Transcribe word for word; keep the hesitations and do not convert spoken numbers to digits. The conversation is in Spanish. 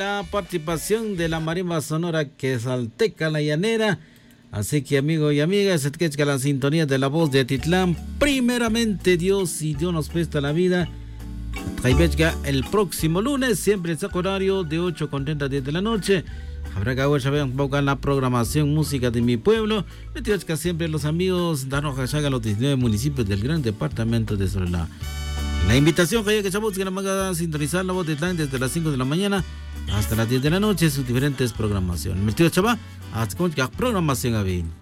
La participación de la marimba sonora Quesalteca La Llanera. Así que, amigos y amigas, es que es que la sintonía de la voz de Atitlán, primeramente Dios, si Dios nos presta la vida, el próximo lunes, siempre en ese horario de ocho con treinta a diez de la noche. Habrá que saber un poco la programación música de mi pueblo. Metidos que siempre los amigos danos a los diecinueve municipios del gran departamento de Sololá. La invitación que hay que echamos que a sintonizar la voz de Atitlán desde las cinco de la mañana hasta las diez de la noche, sus diferentes programaciones. Metidos chava, hasta con la programación a bien.